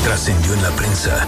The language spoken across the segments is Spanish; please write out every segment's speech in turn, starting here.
Trascendió en la prensa.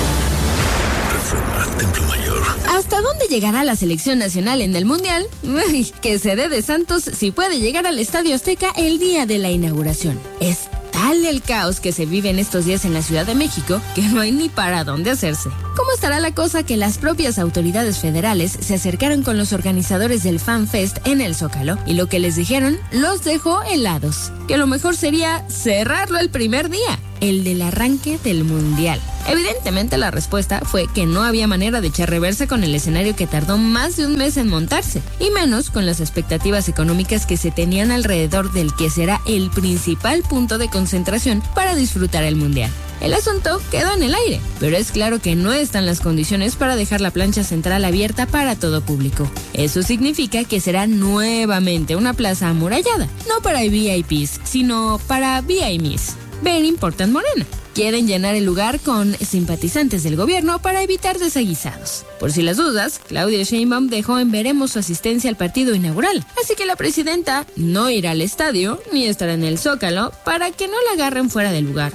Reforma, Templo Mayor. ¿Hasta dónde llegará la selección nacional en el Mundial? Que se dé de Santos si puede llegar al Estadio Azteca el día de la inauguración. Es tal el caos que se vive en estos días en la Ciudad de México que no hay ni para dónde hacerse. ¿Cómo estará la cosa que las propias autoridades federales se acercaron con los organizadores del Fan Fest en el Zócalo y lo que les dijeron los dejó helados? Que lo mejor sería cerrarlo el primer día, el del arranque del Mundial. Evidentemente la respuesta fue que no había manera de echar reversa con el escenario que tardó más de un mes en montarse, y menos con las expectativas económicas que se tenían alrededor del que será el principal punto de concentración para disfrutar el Mundial. El asunto quedó en el aire, pero es claro que no están las condiciones para dejar la plancha central abierta para todo público. Eso significa que será nuevamente una plaza amurallada, no para VIPs, sino para VIMs. Very Important Morena. Quieren llenar el lugar con simpatizantes del gobierno para evitar desaguisados. Por si las dudas, Claudia Sheinbaum dejó en veremos su asistencia al partido inaugural, así que la presidenta no irá al estadio ni estará en el Zócalo para que no la agarren fuera del lugar.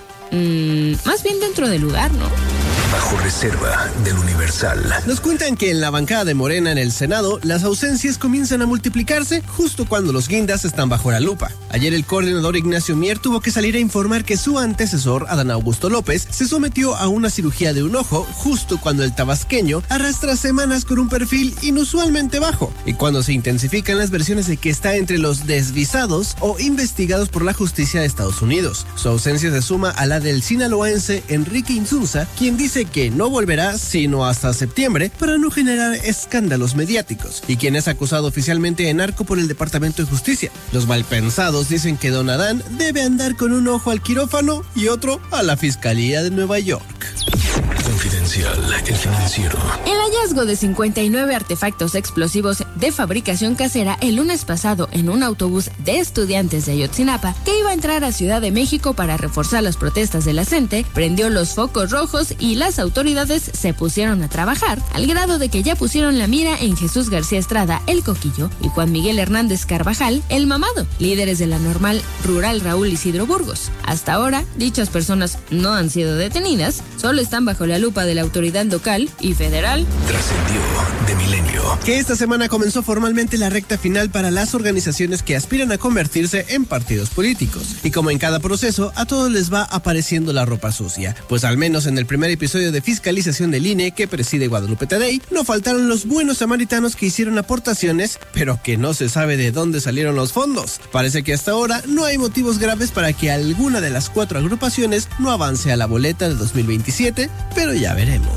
Más bien dentro del lugar, ¿no? Bajo reserva del Universal. Nos cuentan que en la bancada de Morena en el Senado, las ausencias comienzan a multiplicarse justo cuando los guindas están bajo la lupa. Ayer el coordinador Ignacio Mier tuvo que salir a informar que su antecesor, Adán Augusto López, se sometió a una cirugía de un ojo justo cuando el tabasqueño arrastra semanas con un perfil inusualmente bajo y cuando se intensifican las versiones de que está entre los desvisados o investigados por la justicia de Estados Unidos. Su ausencia se suma a la del sinaloense Enrique Insunza, quien dice que no volverá sino hasta septiembre para no generar escándalos mediáticos, y quien es acusado oficialmente de narco por el Departamento de Justicia. Los malpensados dicen que don Adán debe andar con un ojo al quirófano y otro a la Fiscalía de Nueva York. Confidencial, el financiero. El hallazgo de 59 artefactos explosivos de fabricación casera el lunes pasado en un autobús de estudiantes de Ayotzinapa que iba a entrar a Ciudad de México para reforzar las protestas de la CENTE prendió los focos rojos y las autoridades se pusieron a trabajar al grado de que ya pusieron la mira en Jesús García Estrada, el Coquillo, y Juan Miguel Hernández Carvajal, el Mamado, líderes de la Normal Rural Raúl Isidro Burgos. Hasta ahora, dichas personas no han sido detenidas, solo están bajo la lupa de la autoridad local y federal. Trascendió de Milenio. Que esta semana comenzó formalmente la recta final para las organizaciones que aspiran a convertirse en partidos políticos. Y como en cada proceso, a todos les va apareciendo la ropa sucia. Pues al menos en el primer episodio de fiscalización del INE que preside Guadalupe Tadei, no faltaron los buenos samaritanos que hicieron aportaciones, pero que no se sabe de dónde salieron los fondos. Parece que hasta ahora no hay motivos graves para que alguna de las 4 agrupaciones no avance a la boleta de 2027, pero ya veremos.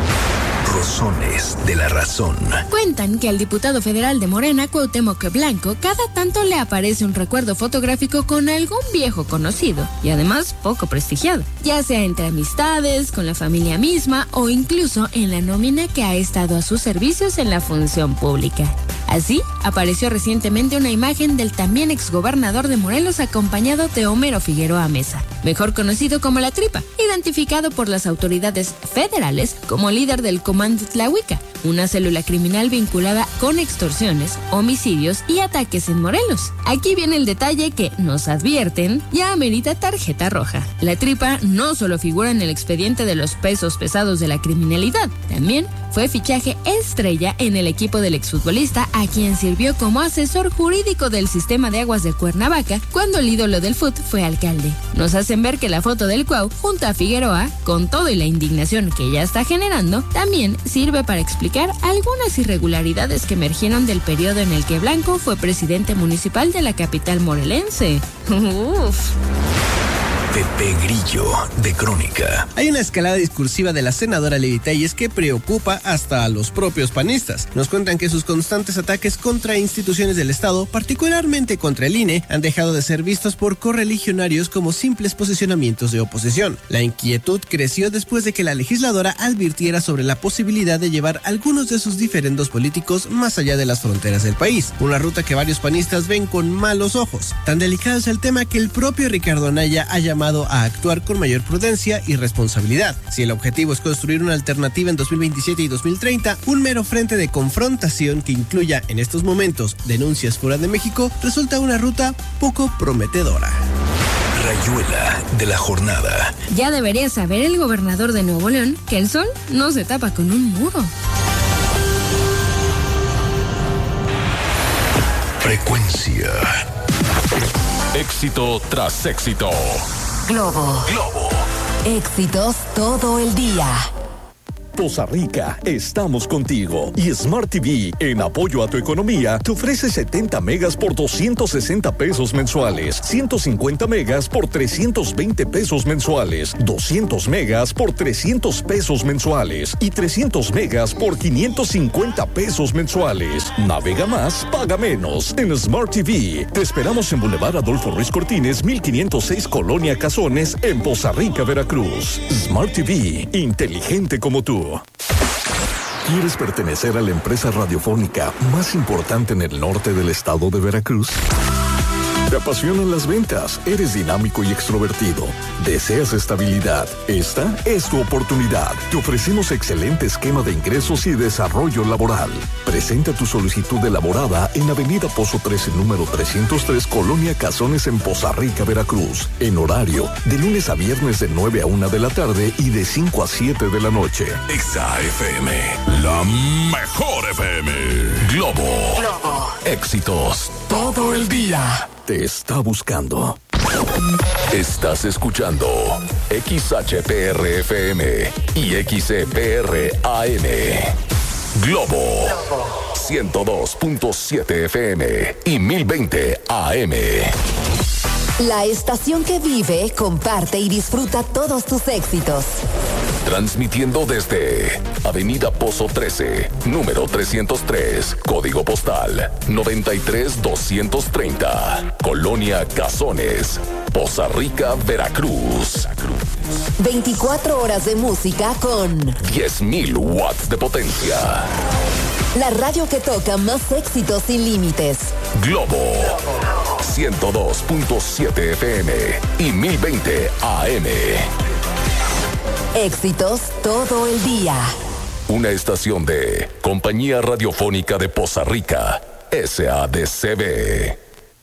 Rosones de la razón. Cuentan que al diputado federal de Morena, Cuauhtémoc Blanco, cada tanto le aparece un recuerdo fotográfico con algún viejo conocido y además poco prestigiado, ya sea entre amistades, con la familia misma o incluso en la nómina que ha estado a sus servicios en la función pública. Así, apareció recientemente una imagen del también exgobernador de Morelos acompañado de Homero Figueroa Mesa, mejor conocido como La Tripa, identificado por las autoridades federales como líder del Comando Tlahuica, una célula criminal vinculada con extorsiones, homicidios y ataques en Morelos. Aquí viene el detalle que, nos advierten, ya amerita tarjeta roja. La Tripa no solo figura en el expediente de los pesos pesados de la criminalidad, también fue fichaje estrella en el equipo del exfutbolista a quien sirvió como asesor jurídico del sistema de aguas de Cuernavaca cuando el ídolo del fut fue alcalde. Nos hacen ver que la foto del Cuau junto a Figueroa, con todo y la indignación que ya está generando, también sirve para explicar algunas irregularidades que emergieron del periodo en el que Blanco fue presidente municipal de la capital morelense. Uf. Pepe Grillo, de Crónica. Hay una escalada discursiva de la senadora Lili Telles que preocupa hasta a los propios panistas. Nos cuentan que sus constantes ataques contra instituciones del Estado, particularmente contra el INE, han dejado de ser vistos por correligionarios como simples posicionamientos de oposición. La inquietud creció después de que la legisladora advirtiera sobre la posibilidad de llevar algunos de sus diferendos políticos más allá de las fronteras del país, una ruta que varios panistas ven con malos ojos. Tan delicado es el tema que el propio Ricardo Anaya ha llamado a actuar con mayor prudencia y responsabilidad. Si el objetivo es construir una alternativa en 2027 y 2030, un mero frente de confrontación que incluya en estos momentos denuncias fuera de México resulta una ruta poco prometedora. Rayuela de la jornada. Ya debería saber el gobernador de Nuevo León que el sol no se tapa con un muro. Frecuencia. Éxito tras éxito. Globo. Éxitos todo el día. Poza Rica, estamos contigo. Y Smart TV, en apoyo a tu economía, te ofrece 70 megas por 260 pesos mensuales, 150 megas por 320 pesos mensuales, 200 megas por 300 pesos mensuales y 300 megas por 550 pesos mensuales. Navega más, paga menos. En Smart TV, te esperamos en Boulevard Adolfo Ruiz Cortines, 1506 Colonia Cazones, en Poza Rica, Veracruz. Smart TV, inteligente como tú. ¿Quieres pertenecer a la empresa radiofónica más importante en el norte del estado de Veracruz? ¿Te apasionan las ventas? ¿Eres dinámico y extrovertido? ¿Deseas estabilidad? Esta es tu oportunidad. Te ofrecemos excelente esquema de ingresos y desarrollo laboral. Presenta tu solicitud elaborada en Avenida Pozo 13, número 303, Colonia Cazones, en Poza Rica, Veracruz. En horario de lunes a viernes de 9 a 1 de la tarde y de 5 a 7 de la noche. Exa FM, la mejor FM. Globo. Éxitos todo el día. Te está buscando. Estás escuchando XHPR-FM y XCPR-AM. Globo 102.7 FM y 1020 AM. La estación que vive, comparte y disfruta todos tus éxitos. Transmitiendo desde Avenida Pozo 13, número 303, código postal 93230, Colonia Cazones, Poza Rica, Veracruz. 24 horas de música con 10,000 watts de potencia. la radio que toca más éxitos sin límites. Globo 102.7 FM y 1020 AM. Éxitos todo el día. Una estación de Compañía Radiofónica de Poza Rica, SADCB.